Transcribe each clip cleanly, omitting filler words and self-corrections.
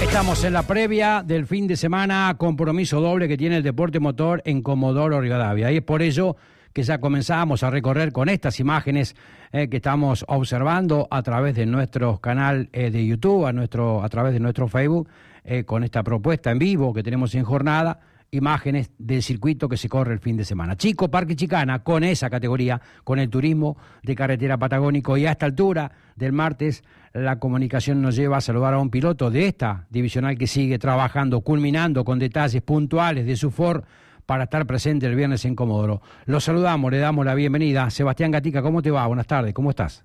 Estamos en la previa del fin de semana, compromiso doble que tiene el deporte motor en Comodoro Rivadavia. Y es por ello que ya comenzamos a recorrer con estas imágenes que estamos observando a través de nuestro canal de YouTube, a través de nuestro Facebook, con esta propuesta en vivo que tenemos en jornada, imágenes del circuito que se corre el fin de semana. Chico, Parque Chicana, con esa categoría, con el turismo de carretera patagónico, y a esta altura del martes la comunicación nos lleva a saludar a un piloto de esta divisional que sigue trabajando, culminando con detalles puntuales de su Ford para estar presente el viernes en Comodoro. Lo saludamos, le damos la bienvenida. Sebastián Gatica, ¿cómo te va? Buenas tardes, ¿cómo estás?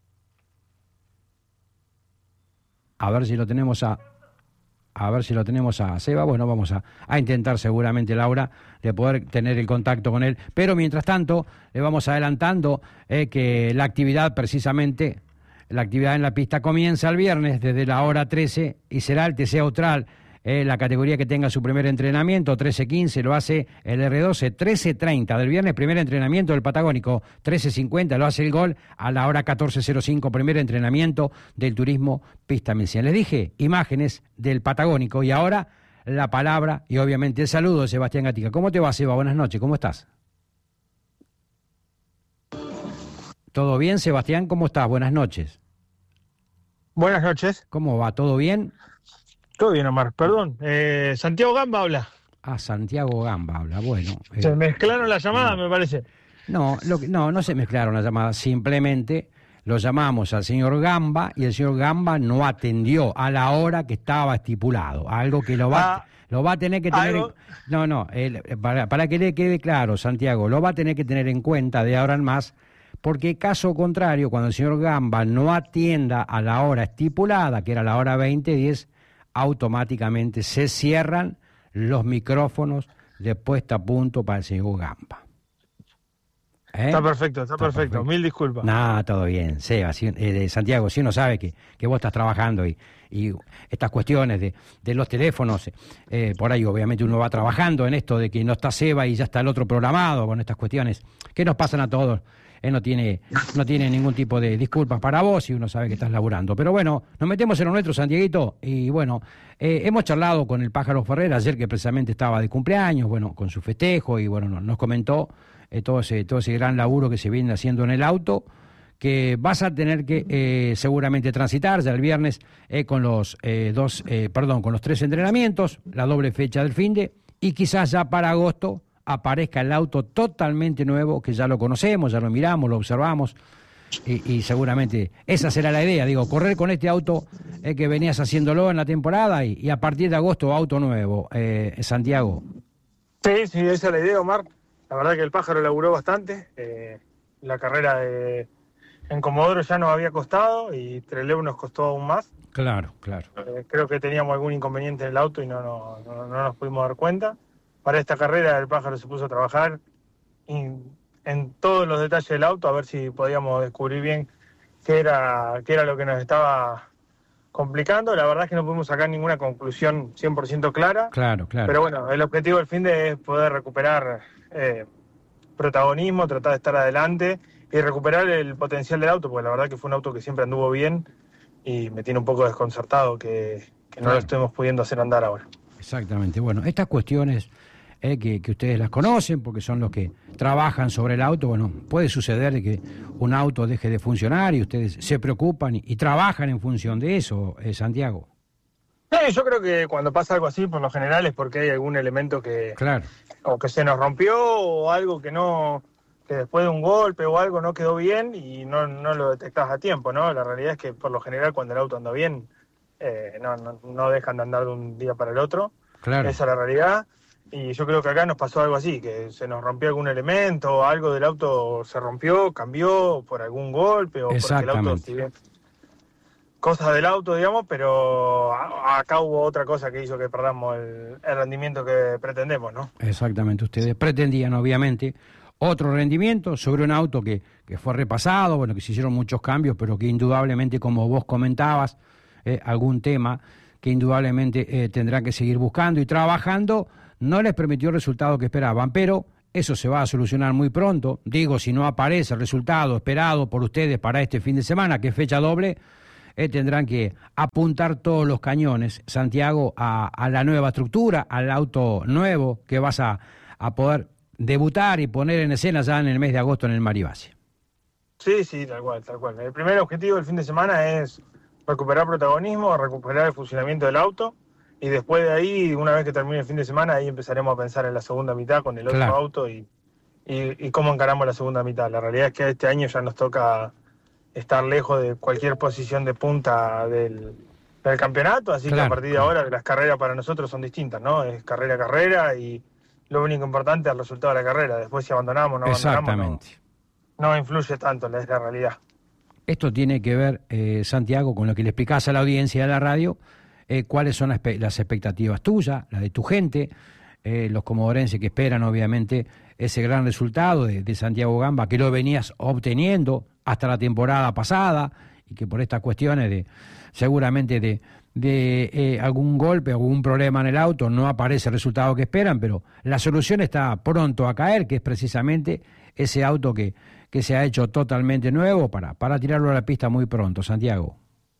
A ver si lo tenemos a Seba. Bueno, vamos a intentar seguramente, Laura, de poder tener el contacto con él. Pero mientras tanto, le vamos adelantando que la actividad en la pista comienza el viernes desde la hora 13 y será el TC Austral, la categoría que tenga su primer entrenamiento. 13:15 lo hace el R12, 13:30 del viernes, primer entrenamiento del Patagónico. 13:50 lo hace el Gol, a la hora 14:05, primer entrenamiento del Turismo Pista 1100. Les dije imágenes del Patagónico y ahora la palabra y obviamente el saludo de Sebastián Gatica. ¿Cómo te va, Seba? Buenas noches, ¿cómo estás? ¿Todo bien, Sebastián? ¿Cómo estás? Buenas noches. Buenas noches. ¿Cómo va? ¿Todo bien? Todo bien, Omar. Perdón. Santiago Gamba habla. Ah, Santiago Gamba habla. Bueno. Se mezclaron las llamadas, me parece. No se mezclaron las llamadas. Simplemente lo llamamos al señor Gamba y el señor Gamba no atendió a la hora que estaba estipulado. Algo que lo va a tener que tener... Para que le quede claro, Santiago, lo va a tener que tener en cuenta de ahora en más, porque caso contrario, cuando el señor Gamba no atienda a la hora estipulada, que era la hora 20:10, automáticamente se cierran los micrófonos de puesta a punto para el señor Gamba. Está perfecto. Mil disculpas. No, todo bien. Seba, Santiago, si uno sabe que vos estás trabajando y estas cuestiones de los teléfonos, por ahí obviamente uno va trabajando en esto de que no está Seba y ya está el otro programado, con estas cuestiones que nos pasan a todos. Él no tiene ningún tipo de disculpas para vos y uno sabe que estás laburando. Pero bueno, nos metemos en lo nuestro, Santiaguito, y bueno, hemos charlado con el Pájaro Ferrer ayer, que precisamente estaba de cumpleaños, bueno, con su festejo, y bueno, nos comentó todo ese gran laburo que se viene haciendo en el auto, que vas a tener que seguramente transitar ya el viernes con los 3 entrenamientos, la doble fecha del finde, y quizás ya para agosto aparezca el auto totalmente nuevo, que ya lo conocemos, ya lo miramos, lo observamos, y seguramente esa será la idea, correr con este auto que venías haciéndolo en la temporada, y a partir de agosto auto nuevo, Santiago. Sí, esa es la idea, Omar. La verdad que el Pájaro laburó bastante, la carrera en Comodoro ya nos había costado, y Trelew nos costó aún más. Claro. Creo que teníamos algún inconveniente en el auto y no nos pudimos dar cuenta. Para esta carrera el Pájaro se puso a trabajar en todos los detalles del auto, a ver si podíamos descubrir bien qué era lo que nos estaba complicando. La verdad es que no pudimos sacar ninguna conclusión 100% clara. Claro. Pero bueno, el objetivo del finde es poder recuperar protagonismo, tratar de estar adelante y recuperar el potencial del auto, porque la verdad que fue un auto que siempre anduvo bien y me tiene un poco desconcertado que no lo estemos pudiendo hacer andar ahora. Exactamente. Bueno, estas cuestiones que ustedes las conocen porque son los que trabajan sobre el auto, bueno, puede suceder de que un auto deje de funcionar y ustedes se preocupan y trabajan en función de eso, Santiago. Yo creo que cuando pasa algo así, por lo general es porque hay algún elemento que claro, o que se nos rompió o algo que después de un golpe o algo no quedó bien y no lo detectás a tiempo, ¿no? La realidad es que por lo general cuando el auto anda bien no dejan de andar de un día para el otro. Claro. Esa es la realidad. Y yo creo que acá nos pasó algo así, que se nos rompió algún elemento, algo del auto se rompió, cambió por algún golpe o porque el auto, si bien, cosas del auto, digamos, pero acá hubo otra cosa que hizo que perdamos el rendimiento que pretendemos, ¿no? Exactamente, ustedes pretendían obviamente otro rendimiento sobre un auto que fue repasado, bueno, que se hicieron muchos cambios, pero que indudablemente, como vos comentabas, algún tema que indudablemente tendrán que seguir buscando y trabajando, no les permitió el resultado que esperaban, pero eso se va a solucionar muy pronto. Si no aparece el resultado esperado por ustedes para este fin de semana, que es fecha doble, tendrán que apuntar todos los cañones, Santiago, a la nueva estructura, al auto nuevo que vas a poder debutar y poner en escena ya en el mes de agosto en el Maribase. Sí, sí, tal cual, tal cual. El primer objetivo del fin de semana es recuperar protagonismo, recuperar el funcionamiento del auto, y después de ahí, una vez que termine el fin de semana, ahí empezaremos a pensar en la segunda mitad con el otro auto y cómo encaramos la segunda mitad. La realidad es que este año ya nos toca estar lejos de cualquier posición de punta del campeonato, así que a partir de ahora las carreras para nosotros son distintas, ¿no? Es carrera a carrera y lo único importante es el resultado de la carrera. Después si abandonamos o no abandonamos, no influye tanto, es la realidad. Esto tiene que ver, Santiago, con lo que le explicás a la audiencia de la radio, cuáles son las expectativas tuyas, las de tu gente, los comodorenses que esperan obviamente ese gran resultado de Santiago Gamba, que lo venías obteniendo hasta la temporada pasada y que por estas cuestiones seguramente de algún golpe, algún problema en el auto, no aparece el resultado que esperan, pero la solución está pronto a caer, que es precisamente ese auto que se ha hecho totalmente nuevo para tirarlo a la pista muy pronto, Santiago.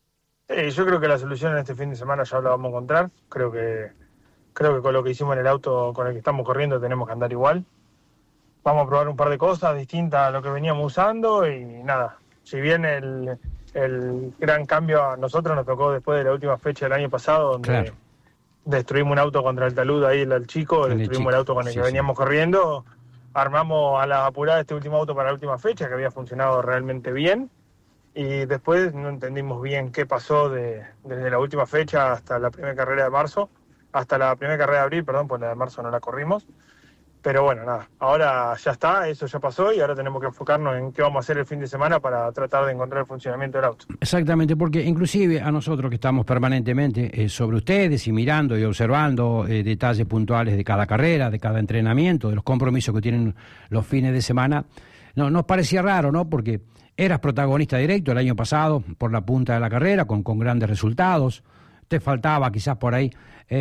Yo creo que la solución en este fin de semana ya la vamos a encontrar. Creo que con lo que hicimos en el auto con el que estamos corriendo tenemos que andar igual. Vamos a probar un par de cosas distintas a lo que veníamos usando y nada. Si bien el gran cambio a nosotros nos tocó después de la última fecha del año pasado, donde destruimos un auto contra el talud ahí el chico, destruimos el auto con el que veníamos corriendo, armamos a la apurada este último auto para la última fecha, que había funcionado realmente bien, y después no entendimos bien qué pasó desde la última fecha hasta la primera carrera de marzo, hasta la primera carrera de abril, perdón, pues la de marzo no la corrimos. Pero bueno, nada, ahora ya está, eso ya pasó y ahora tenemos que enfocarnos en qué vamos a hacer el fin de semana para tratar de encontrar el funcionamiento del auto. Exactamente, porque inclusive a nosotros que estamos permanentemente sobre ustedes y mirando y observando detalles puntuales de cada carrera, de cada entrenamiento, de los compromisos que tienen los fines de semana, nos parecía raro, ¿no? Porque eras protagonista directo el año pasado por la punta de la carrera, con grandes resultados. Te faltaba quizás por ahí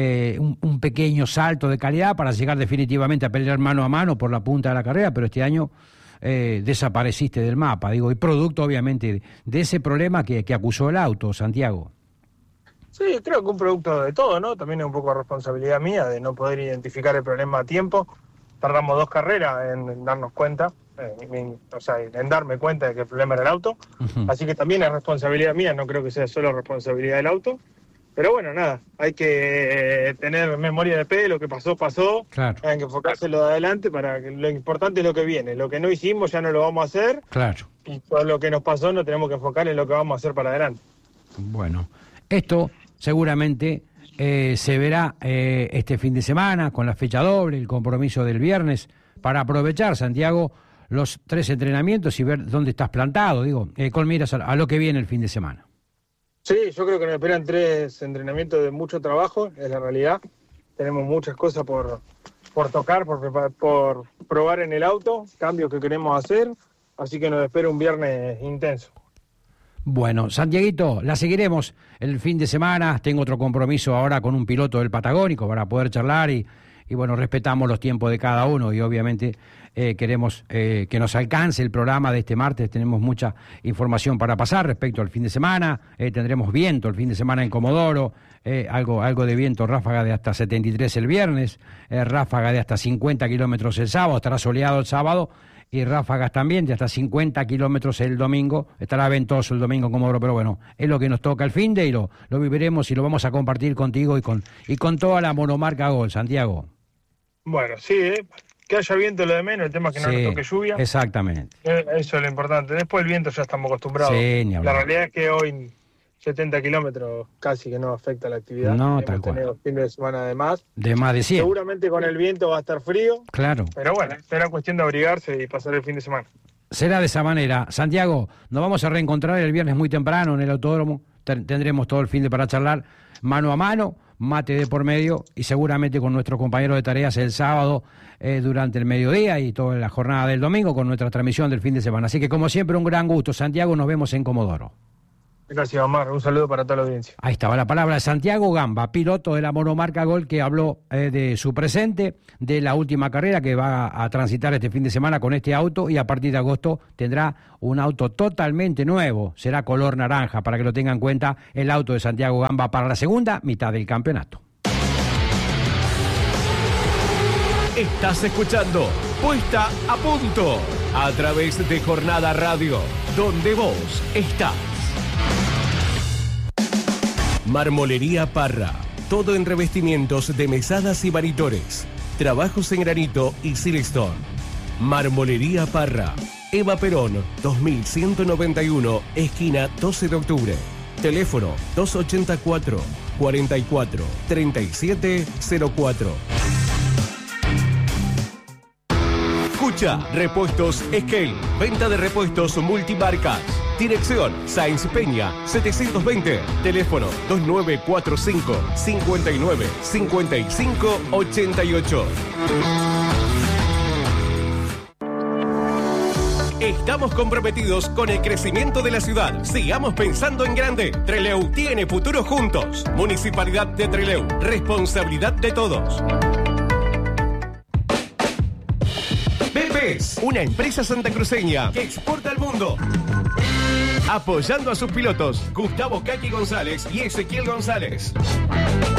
un pequeño salto de calidad para llegar definitivamente a pelear mano a mano por la punta de la carrera, pero este año desapareciste del mapa, y producto obviamente de ese problema que acusó el auto, Santiago. Sí, creo que un producto de todo, ¿no? También es un poco de responsabilidad mía de no poder identificar el problema a tiempo. Tardamos 2 carreras en darnos cuenta, en darme cuenta de que el problema era el auto. Uh-huh. Así que también es responsabilidad mía, no creo que sea solo responsabilidad del auto. Pero bueno, nada, hay que tener memoria de P, lo que pasó, pasó. Claro. Hay que enfocarse en lo de adelante, para que lo importante es lo que viene. Lo que no hicimos ya no lo vamos a hacer. Claro. Y todo lo que nos pasó nos tenemos que enfocar en lo que vamos a hacer para adelante. Bueno, esto seguramente se verá este fin de semana con la fecha doble, el compromiso del viernes, para aprovechar, Santiago, los 3 entrenamientos y ver dónde estás plantado, con miras a lo que viene el fin de semana. Sí, yo creo que nos esperan 3 entrenamientos de mucho trabajo, es la realidad. Tenemos muchas cosas por tocar, por probar en el auto, cambios que queremos hacer, así que nos espera un viernes intenso. Bueno, Santiaguito, la seguiremos el fin de semana. Tengo otro compromiso ahora con un piloto del Patagónico para poder charlar y bueno, respetamos los tiempos de cada uno y obviamente queremos que nos alcance el programa de este martes. Tenemos mucha información para pasar respecto al fin de semana. Tendremos viento el fin de semana en Comodoro, algo de viento, ráfaga de hasta 73 el viernes, ráfaga de hasta 50 kilómetros el sábado, estará soleado el sábado, y ráfagas también de hasta 50 kilómetros el domingo. Estará ventoso el domingo en Comodoro, pero bueno, es lo que nos toca el finde y lo viviremos y lo vamos a compartir contigo y con toda la monomarca Gol, Santiago. Bueno, sí, que haya viento lo de menos, el tema es que no nos toque lluvia. Exactamente. Eso es lo importante. Después el viento ya estamos acostumbrados. Sí, la realidad es que hoy 70 kilómetros casi que no afecta la actividad. No, tal cual. Tenemos fines de semana de más. De más de 100. Seguramente con el viento va a estar frío. Claro. Pero bueno, será cuestión de abrigarse y pasar el fin de semana. Será de esa manera. Santiago, nos vamos a reencontrar el viernes muy temprano en el autódromo. Tendremos todo el fin de para charlar mano a mano, mate de por medio y seguramente con nuestros compañeros de tareas el sábado durante el mediodía y toda la jornada del domingo con nuestra transmisión del fin de semana. Así que como siempre un gran gusto. Santiago, nos vemos en Comodoro. Gracias, Omar. Un saludo para toda la audiencia. Ahí estaba la palabra de Santiago Gamba, piloto de la monomarca Gol, que habló de su presente, de la última carrera que va a transitar este fin de semana con este auto, y a partir de agosto tendrá un auto totalmente nuevo, será color naranja, para que lo tengan en cuenta, el auto de Santiago Gamba para la segunda mitad del campeonato. Estás escuchando Puesta a Punto a través de Jornada Radio, donde vos estás. Marmolería Parra, todo en revestimientos de mesadas y varitores, trabajos en granito y silestone. Marmolería Parra, Eva Perón, 2191, esquina 12 de octubre. Teléfono 284 44 37 04. Escucha, Repuestos Esquel, venta de repuestos multimarcas. Dirección Sáenz Peña, 720. Teléfono 2945 59 55 88. Estamos comprometidos con el crecimiento de la ciudad. Sigamos pensando en grande. Trelew tiene futuro juntos. Municipalidad de Trelew. Responsabilidad de todos. Pepes, una empresa santacruceña que exporta al mundo. Apoyando a sus pilotos, Gustavo Caqui González y Ezequiel González.